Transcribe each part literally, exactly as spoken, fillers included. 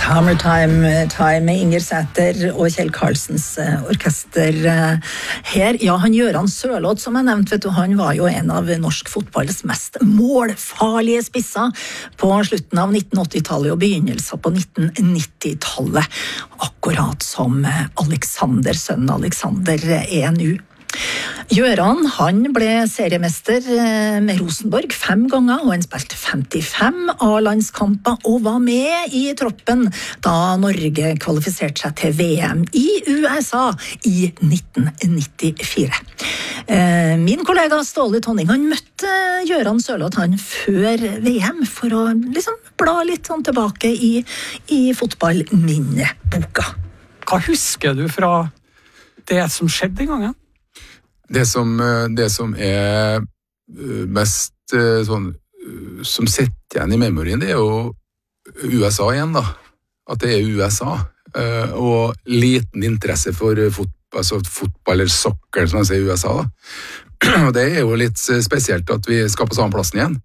Hammer Time, time med Inger Sæther og Kjell Karlsens orkester her. Ja, han Gøran Sørloth, som jeg nevnte, vet du, han var jo en av norsk fotballs mest målfarlige spisser på slutten av nitten åtti-tallet og begynnelsen på nitten nitti-tallet. Akkurat som Alexander, sønnen Alexander er nå. Gøran, han ble seriemester med Rosenborg fem ganger, og han spilte femtifem A-landskamper og var med i troppen da Norge kvalifiserte seg til V M i U S A i nitten nittifire. Min kollega Ståle Tonning, han møtte Gøran Sørloth han før V M for å liksom bla litt sånn tilbake i, i fotballminneboka. Hva husker du fra det som skjedde den gangen? Det som, det som er mest sånn, som sitter igjen i memorien, det er jo U S A igjen da. At det er U S A. Og liten interesse for fotball, altså fotball eller soccer, som man sier i U S A da. Og det er jo litt spesielt at vi skal på samme plassen igjen.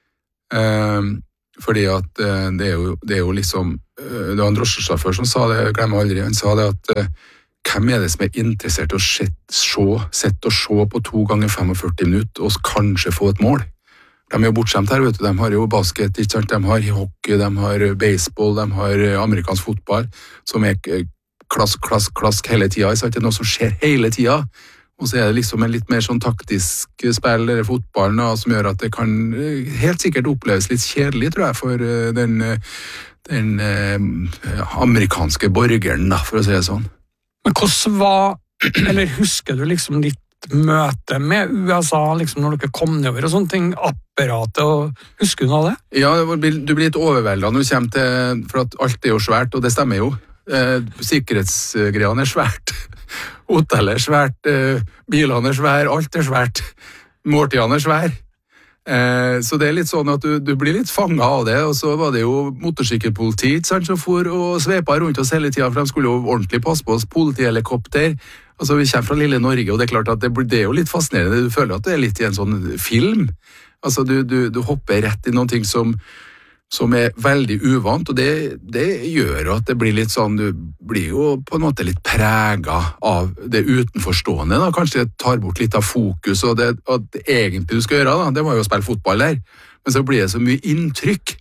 Fordi at det er jo, det er jo liksom, det var en drosjesjåfør som sa det, jeg glemmer aldri, han sa det at hvem er det som er interessert i å sette og se på to ganger førtifem minutter og kanskje få et mål? De er jo bortskjemt her, vet du. De har jo basket, ikke sant? De har hockey, de har baseball, de har amerikansk fotball, som er klask, klask, klask hele tida. Det er noe som skjer hele tida. Og så er det liksom en litt mer sånn taktisk spill eller fotball da, som gjør at det kan helt sikkert oppleves litt kjedelig, tror jeg, for den, den ja, amerikanske borgeren, da, for å si det sånn. Men hvordan var, eller husker du liksom ditt møte med U S A, liksom når dere kom nedover og sånne ting, apparatet, og husker du noe av det? Ja, du blir litt overveldet når du kommer til, for at alt er jo svært, og det stemmer jo. Eh, sikkerhetsgreiene er svært, hotellet er svært, eh, bilene er svært, alt er svært, måltidene er svært. Eh, så det er litt sånn at du, du blir litt fanget av det, og så var det jo motorsykkelpoliti som for og svepa rundt oss hele tiden, for de skulle jo ordentlig passe på oss, politihelikopter, altså vi kommer fra lille Norge, og det er klart at det, det er jo litt fascinerende, du føler at det er litt i en sånn film, altså du, du, du hopper rett i noen ting som som er veldig uvant, og det, det gjør at det blir litt sånn, du blir jo på en måte litt preget av det utenforstående, da. Kanskje det tar bort litt av fokus, og det, og det egentlig du skal gjøre, da, det var jo å spille fotball der, men så blir det så mye inntrykk,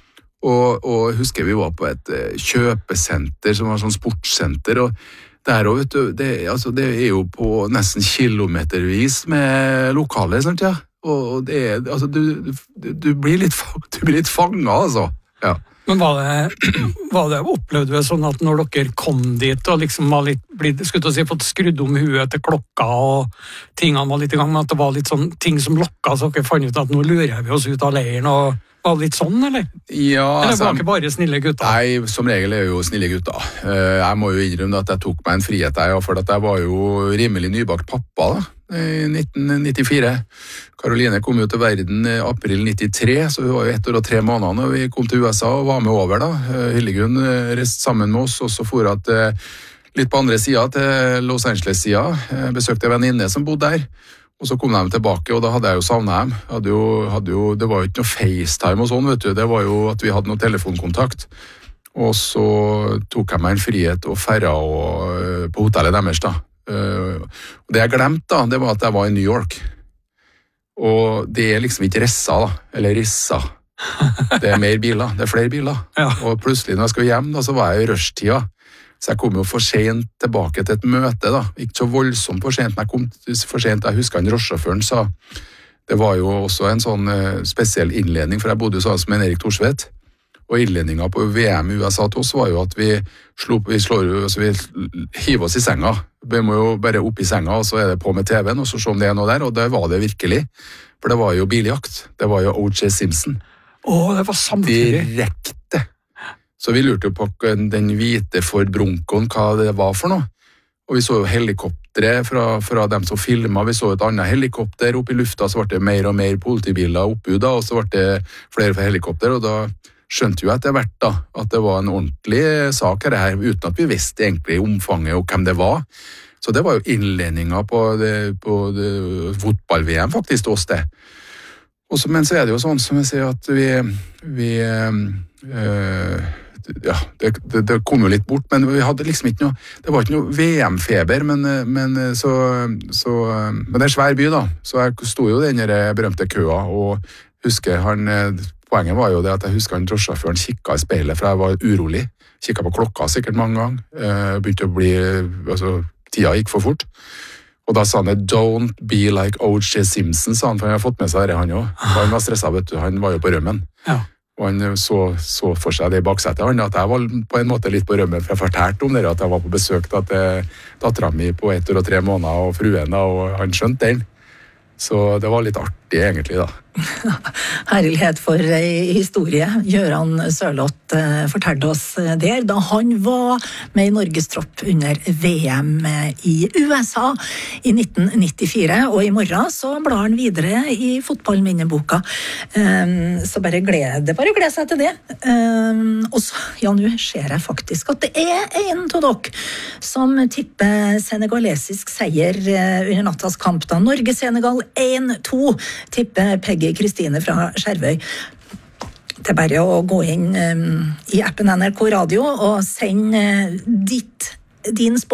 og, og husker vi var på et kjøpesenter, som var sånn sportsenter, og der også, vet du, det, altså, det er jo på nesten kilometervis med lokaler, sant, ja? Og det er, altså, du, du, du blir litt, du blir litt fanget, altså. Ja. Men var det, var det opplevde du sånn at når dere kom dit og liksom var litt, blitt, skulle du si, fått skrudd om huet til klokka og tingene var litt i gang, men at det var litt sånn ting som lokket, så dere fant ut at nå lurer vi oss ut av leiren, og var det litt sånn, eller? Ja, eller altså, var ikke bare snille gutter? Nei, som regel er jo snille gutter. Jeg må jo innrømme at jeg tok meg en frihet der, for at jeg var jo rimelig nybakt pappa da, i nitten nittifire. Karoline kom jo til verden i april nittitre, så hun var jo ett år og tre måneder når vi kom til U S A og var med over da. Hildegunn reiste sammen med oss, og så for at litt på andre siden til Los Angeles-siden. Jeg besøkte en venninne som bodde der. Og så kom de tilbake, og da hadde jeg jo savnet dem. Hadde jo, hadde jo, det var jo ikke noe FaceTime og sånn, vet du. Det var jo at vi hadde noe telefonkontakt. Og så tok jeg meg en frihet og ferra på hotellet deres da. Og det jeg glemte da, det var at jeg var i New York. Og det er liksom ikke Rissa da, eller Rissa. Det er mer biler, det er flere biler. Ja. Og plutselig når jeg skulle hjem da, så var jeg i rushtida. Så jeg kom jo for sent tilbake til et møte da. Ikke så voldsomt for sent, men jeg kom for sent. Jeg husker en drosjesjåføren sa, det var jo også en sånn uh, spesiell innledning, for jeg bodde jo sånn som en Erik Thorsvedt. Og innledningen på V M i U S A til oss var jo at vi, slo, vi, slår, altså vi hiver oss i senga. Vi må jo bare opp i senga, og så er det på med T V-en, og så se om det er noe der, og det var det virkelig. For det var jo biljakt. Det var jo O J Simpson. Åh, det var samtidig. Direkte. Så vi lurte jo på den hvite Ford Broncoen, hva det var for noe. Og vi så jo helikoptere fra, fra dem som filmet, vi så et annet helikopter oppe i lufta, så ble det mer og mer politibiler oppe da, og så ble det flere for helikopter, og da skjønte jo etter hvert da, at det var en ordentlig sak her, uten at vi visste egentlig omfanget og hvem det var. Så det var jo innledningen på, det, på det, fotball-V M faktisk til oss det. Og så, men så er det jo sånn som jeg sier at vi, vi øh, ja, det, det, det kom jo litt bort, men vi hadde liksom ikke noe, det var ikke noe V M-feber, men, men, så, så, men det er en svær by da, så jeg sto jo i den der berømte køa, og husker han, poenget var jo det at jeg husker han drosjesjåføren kikket i speilet, for jeg var urolig, kikket på klokka sikkert mange ganger, begynte å bli, altså, tida gikk for fort. Og da sa han det, don't be like O J Simpson, sa han, for han har fått med seg det han også. Han var stresset, vet du, han var jo på rømmen. Ja. Og han så, så for seg det i baksetet, han, at jeg var på en måte litt på rømmen, for jeg fortalte om det, at jeg var på besøk da, til datteren min på ett år og tre måneder, og fruen da, og han skjønte den. Så det var litt artig egentlig da. Herlighet for historie. Gøran Sørloth fortalte oss der da han var med i Norges tropp under V M i U S A i nitten nittifire, og i morgen så blar han videre i fotballminneboka. Så bare gled, bare gled seg til det. Og så, ja, nå ser jeg faktisk at det er en av dere som tipper senegalesisk seier under nattas kamp da. Norge-Senegal en to tipper Peggy Kristine fra Skjervøy. Det er bare å gå inn um, i appen N R K Radio og sende ditt, din spå